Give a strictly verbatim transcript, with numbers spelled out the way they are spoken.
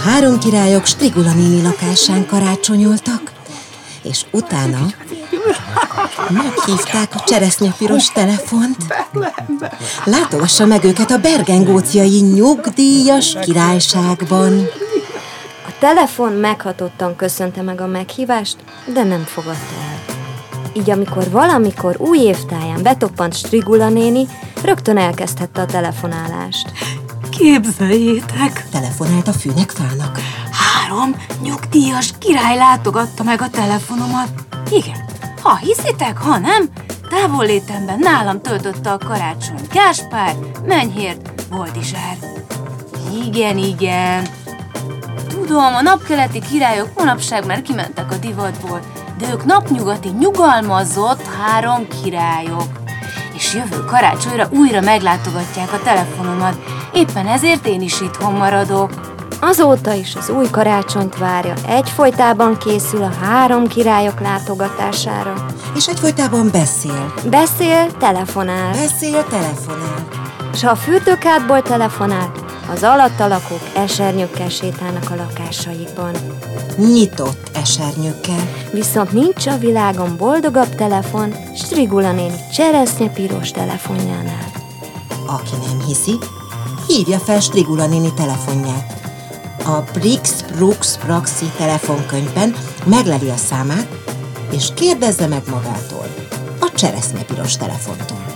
három királyok Strigula néni lakásán karácsonyoltak, és utána meghívták a cseresznyepiros telefont. Látogassa meg őket a bergengóciai nyugdíjas királyságban. A telefon meghatottan köszönte meg a meghívást, de nem fogadta el. Így amikor valamikor új évtáján betoppant Strigula néni, rögtön elkezdhette a telefonálást. Képzeljétek! Telefonált a fűnekfának. Három nyugdíjas király látogatta meg a telefonomat. Igen, ha hiszitek, ha nem, távollétemben nálam töltötte a karácsony Gáspár, Menyhért, Boldizsár. Igen, igen. Tudom, a napkeleti királyok manapság már kimentek a divatból, de ők napnyugati, nyugalmazott három királyok. És jövő karácsonyra újra meglátogatják a telefonomat, éppen ezért én is itthon maradok. Azóta is az új karácsonyt várja, egyfolytában készül a három királyok látogatására. És egyfolytában beszél. Beszél, telefonál. Beszél, telefonál. És ha a fürdőkádból telefonál, az alatta lakók esernyőkkel sétálnak a lakásaikban. Nyitott esernyőkkel. Viszont nincs a világon boldogabb telefon Strigula néni cseresznyepiros telefonjánál. Aki nem hiszi, hívja fel Strigula néni telefonját. A Brix Brux Praxi telefonkönyvben megleli a számát, és kérdezze meg magától a cseresznyepiros telefontól.